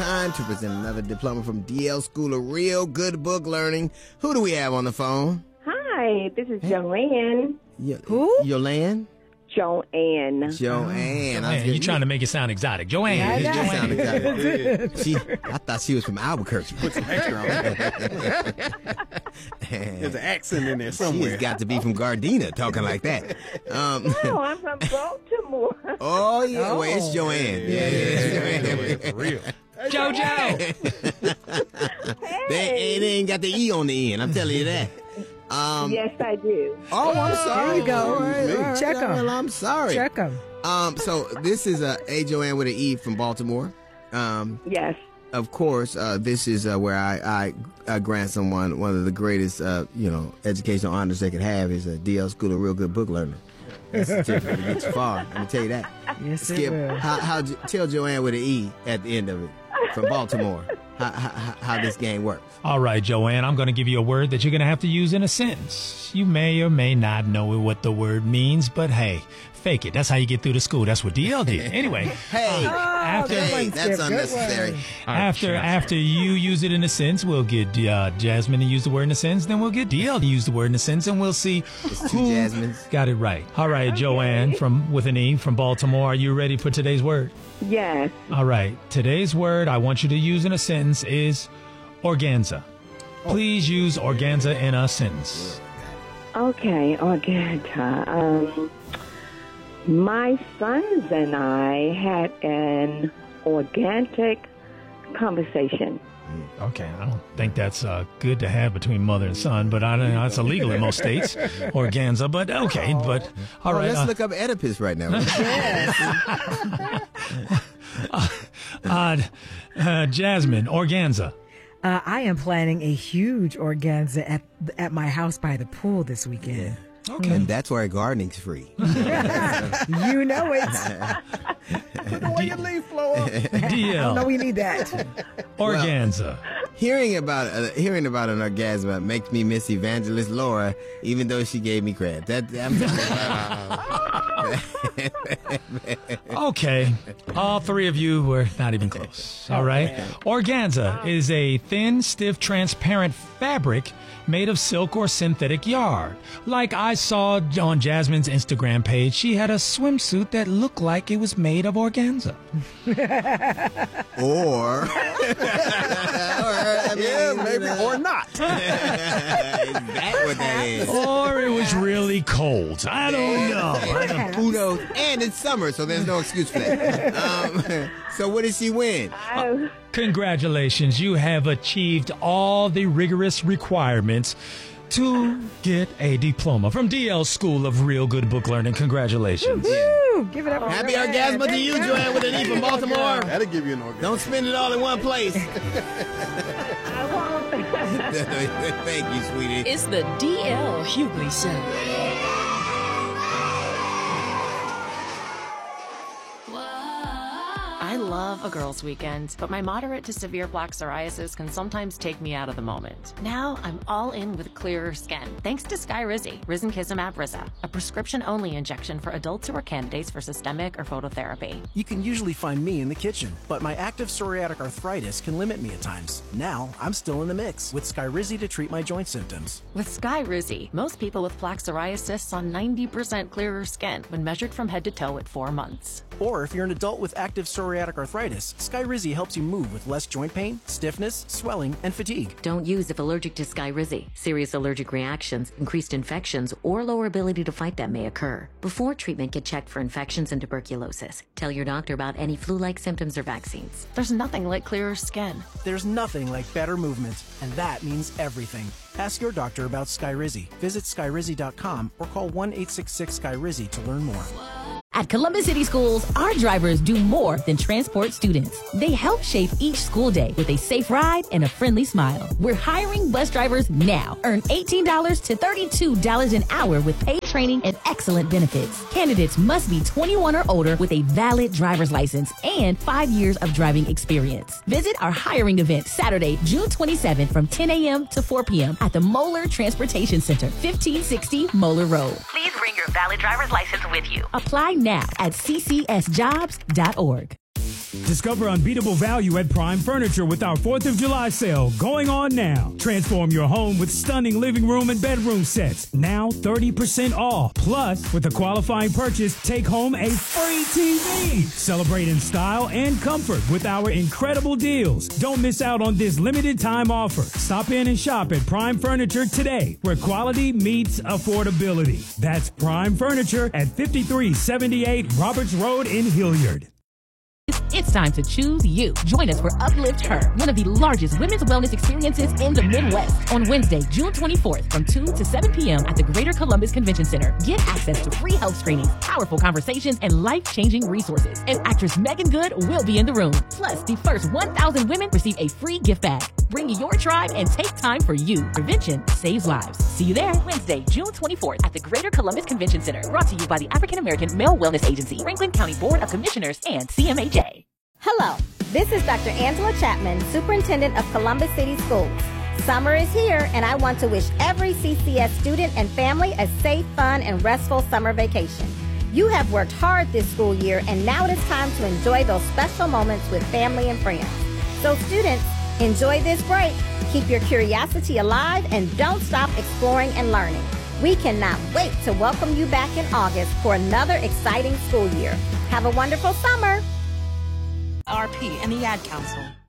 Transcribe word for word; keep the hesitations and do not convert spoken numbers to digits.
time to present another diploma from D L School of Real Good Book Learning. Who do we have on the phone? Hi, this is Joanne. Yo- Who? Yolande? Joanne. Joanne. Man, you trying to make it sound exotic. Joanne. Yeah, It's it Joanne. sounded exotic. She, I thought she was from Albuquerque. Put some extra on it. There's an accent in there somewhere. She's got to be from Gardena talking like that. Um, No, I'm from Baltimore. oh, yeah. Oh. Well, it's Joanne. Yeah, yeah, yeah. For real. JoJo. They, they ain't got the E on the end. I'm telling you that. Um, Yes, I do. Oh, I'm sorry. There you go. All right, all right, Check 'em. well, I'm sorry. Check them. Um, so this is uh, A. Joanne with an E from Baltimore. Um, Yes. of course, uh, this is uh, where I, I, I grant someone one of the greatest, uh, you know, educational honors they could have is a D L School of Real Good Book Learning. That's a certificate to get you far. Let me tell you that. Yes, it Skip, will. how, how, tell Joanne with an E at the end of it from Baltimore how, how, how this game works. All right, Joanne, I'm going to give you a word that you're going to have to use in a sentence. You may or may not know what the word means, but hey, fake it. That's how you get through the school. That's what D L did. Anyway, Hey, after, good hey, one, that's Skip. Good unnecessary. one. after, after you use it in a sentence, we'll get uh, Jasmine to use the word in a sentence. Then we'll get D L to use the word in a sentence, and we'll see It's two who Jasmines. got it right. All right, Joanne from with an E from Baltimore. Are you ready for today's word? Yes. All right. Today's word I want you to use in a sentence is organza. Please use organza in a sentence. Okay, Organta. Um, my sons and I had an organic conversation. Okay, I don't think that's uh, good to have between mother and son, but I don't know. It's illegal in most states, organza. But okay, but all Oh, right. let's uh, look up Oedipus right now. uh, uh, Jasmine, organza. Uh, I am planning a huge organza at at my house by the pool this weekend. Okay. And that's why gardening's free. You know it. Where you leave, Flo? D L, No, we need that. organza. Hearing about uh, hearing about an orgasm makes me miss Evangelist Laura, even though she gave me credit. That I'm Okay, all three of you were not even close. All right. Organza is a thin, stiff, transparent fabric made of silk or synthetic yarn. Like I saw on Jasmine's Instagram page, she had a swimsuit that looked like it was made of organza. or, or I mean, Yeah, maybe, you know, or not. is that what that is? Or it was really cold. I don't know. I don't- Who knows? And it's summer, so there's no excuse for that. Um, so what did she win? Oh, Congratulations, you have achieved all the rigorous requirements to get a diploma from D L School of Real Good Book Learning. Congratulations. Woo! Give it up. Happy orgasm to you, Joanne, with an E from Baltimore. That'll give you an orgasm. Don't spend it all in one place. I won't. Thank you, sweetie. It's the D L Hughley Show. I love a girls' weekend, but my moderate to severe plaque psoriasis can sometimes take me out of the moment. Now I'm all in with clearer skin, thanks to Skyrizi, Risankizumab Risa, a prescription-only injection for adults who are candidates for systemic or phototherapy. You can usually find me in the kitchen, but my active psoriatic arthritis can limit me at times. Now, I'm still in the mix with Skyrizi to treat my joint symptoms. With Skyrizi, most people with plaque psoriasis saw ninety percent clearer skin when measured from head to toe at four months. Or if you're an adult with active psoriatic arthritis, Skyrizi helps you move with less joint pain, stiffness, swelling, and fatigue. Don't use if allergic to Skyrizi. Serious allergic reactions, increased infections, or lower ability to fight them may occur. Before treatment, get checked for infections and tuberculosis. Tell your doctor about any flu-like symptoms or vaccines. There's nothing like clearer skin. There's nothing like better movement, and that means everything. Ask your doctor about Skyrizi. Visit skyrizi dot com or call one eight six six Skyrizi to learn more. At Columbus City Schools, our drivers do more than transport students. They help shape each school day with a safe ride and a friendly smile. We're hiring bus drivers now. Earn eighteen dollars to thirty-two dollars an hour with paid training and excellent benefits. Candidates must be twenty-one or older with a valid driver's license and five years of driving experience. Visit our hiring event Saturday, June twenty-seventh from ten a.m. to four p.m. at the Moeller Transportation Center, fifteen sixty Moeller Road. Please bring your valid driver's license with you. Apply now at c c s jobs dot org. Discover unbeatable value at Prime Furniture with our fourth of July sale going on now. Transform your home with stunning living room and bedroom sets. Now thirty percent off. Plus, with a qualifying purchase, take home a free T V. Celebrate in style and comfort with our incredible deals. Don't miss out on this limited time offer. Stop in and shop at Prime Furniture today, where quality meets affordability. That's Prime Furniture at fifty-three seventy-eight Roberts Road in Hilliard. It's time to choose you. Join us for Uplift Her, one of the largest women's wellness experiences in the Midwest, on Wednesday, June twenty-fourth from two to seven p.m. at the Greater Columbus Convention Center. Get access to free health screenings, powerful conversations, and life-changing resources. And actress Megan Good will be in the room. Plus, the first one thousand women receive a free gift bag. Bring your tribe and take time for you. Prevention saves lives. See you there Wednesday, June twenty-fourth at the Greater Columbus Convention Center. Brought to you by the African American Male Wellness Agency, Franklin County Board of Commissioners, and C M H A. Hello, this is Doctor Angela Chapman, Superintendent of Columbus City Schools. Summer is here, and I want to wish every C C S student and family a safe, fun, and restful summer vacation. You have worked hard this school year, and now it is time to enjoy those special moments with family and friends. So students, enjoy this break, keep your curiosity alive, and don't stop exploring and learning. We cannot wait to welcome you back in August for another exciting school year. Have a wonderful summer. R P and the Ad Council.